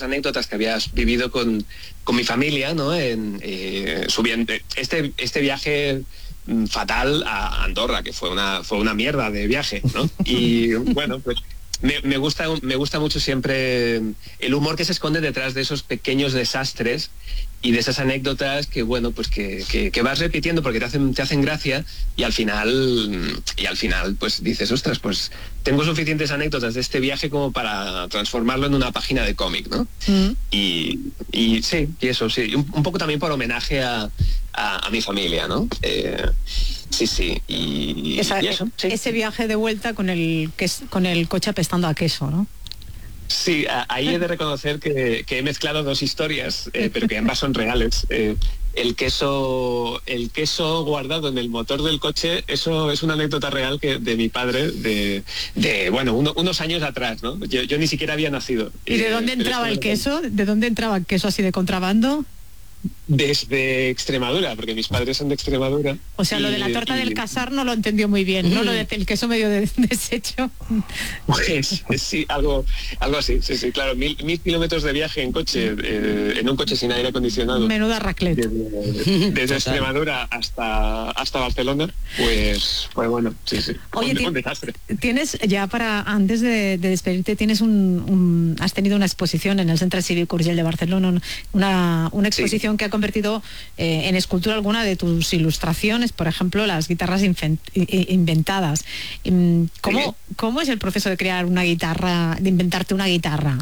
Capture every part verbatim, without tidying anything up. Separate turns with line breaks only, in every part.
esas anécdotas que habías vivido con, con mi familia, ¿no? En, eh, subiendo este, este viaje fatal a Andorra, que fue una, fue una mierda de viaje, ¿no? Y bueno, pues me, me gusta, me gusta mucho siempre el humor que se esconde detrás de esos pequeños desastres y de esas anécdotas que, bueno, pues que, que, que vas repitiendo porque te hacen, te hacen gracia y al final, y al final, pues dices, ostras, pues tengo suficientes anécdotas de este viaje como para transformarlo en una página de cómic, ¿no? Mm. Y, y sí, y eso, sí, un, un poco también por homenaje a, a, a mi familia, ¿no? Eh, sí, sí, y,
Esa,
y eso, sí.
Ese viaje de vuelta con el, con el coche apestando a queso, ¿no?
Sí, ahí he de reconocer que, que he mezclado dos historias, eh, pero que ambas son reales. Eh, el queso, el queso guardado en el motor del coche, eso es una anécdota real que de mi padre, de, de bueno, uno, unos años atrás, ¿no? Yo, yo ni siquiera había nacido.
¿Y de dónde eh, entraba el queso? ¿De dónde entraba el queso así de contrabando?
Desde Extremadura, porque mis padres son de Extremadura.
O sea, y, lo de la torta y... del casar no lo entendió muy bien, mm. ¿no? Lo del queso medio de, deshecho.
Pues sí, algo, algo así, sí, sí, claro. Mil, mil kilómetros de viaje en coche, eh, en un coche sin aire acondicionado.
Menuda raclette.
Desde, desde Extremadura hasta, hasta Barcelona, pues, pues bueno, sí, sí.
Oye,
un, un desastre.
Tienes, ya para, antes de, de despedirte, tienes un, un, has tenido una exposición en el Centre Cívic Urgell de Barcelona, una, una exposición sí. que ha convertido eh, en escultura alguna de tus ilustraciones, por ejemplo, las guitarras inventadas. ¿Cómo, ¿Cómo es el proceso de crear una guitarra, de inventarte una guitarra?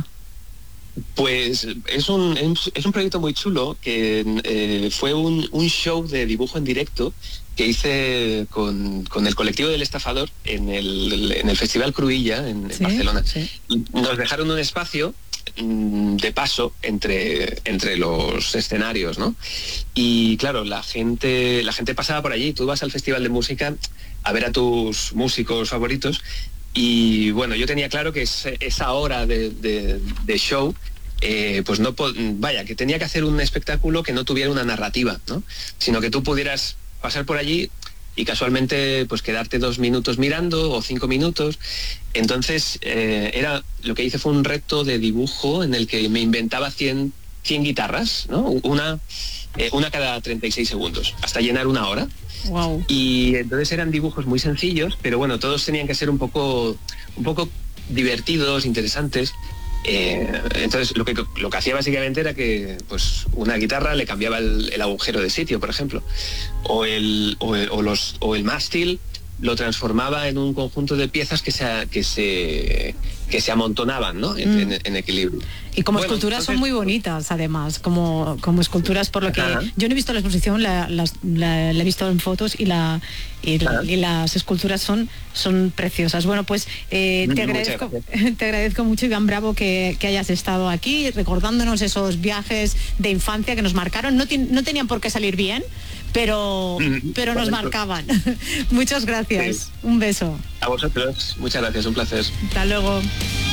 Pues es un, es un proyecto muy chulo que eh, fue un, un show de dibujo en directo que hice con, con el colectivo del Estafador en el, en el Festival Cruïlla en, en ¿Sí? Barcelona. Sí. Nos dejaron un espacio de paso entre, entre los escenarios, ¿no? Y claro, la gente, la gente pasaba por allí, tú vas al festival de música a ver a tus músicos favoritos y bueno, yo tenía claro que es, esa hora de, de, de show eh, pues no, vaya, que tenía que hacer un espectáculo que no tuviera una narrativa, ¿no? Sino que tú pudieras pasar por allí y casualmente pues quedarte dos minutos mirando o cinco minutos. Entonces eh, era lo que hice fue un reto de dibujo en el que me inventaba cien, cien guitarras, ¿no? Una, eh, una cada treinta y seis segundos, hasta llenar una hora.
Wow.
Y entonces eran dibujos muy sencillos, pero bueno, todos tenían que ser un poco, un poco divertidos, interesantes. Eh, entonces lo que, lo que hacía básicamente era que pues una guitarra le cambiaba el, el agujero de sitio, por ejemplo, o el, o el, o los, o el mástil lo transformaba en un conjunto de piezas que se, que se, que se amontonaban, ¿no? en, mm. en, en equilibrio.
Y como bueno, esculturas entonces... son muy bonitas, además, como, como esculturas, por lo que Ajá. yo no he visto la exposición, la, la, la, la he visto en fotos y, la, y, y las esculturas son, son preciosas. Bueno, pues eh, te, agradezco, te agradezco mucho, Iván Bravo, que, que hayas estado aquí recordándonos esos viajes de infancia que nos marcaron. No, no tenían por qué salir bien, pero, mm, pero nos marcaban. Muchas gracias. Sí. Un beso.
A vosotros. Muchas gracias. Un placer.
Hasta luego.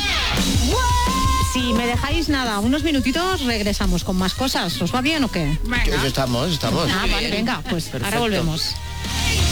Si me dejáis nada, unos minutitos, regresamos con más cosas. ¿Os va bien o qué?
Venga. Estamos, estamos.
Ah, vale, venga, pues Perfecto. Ahora volvemos.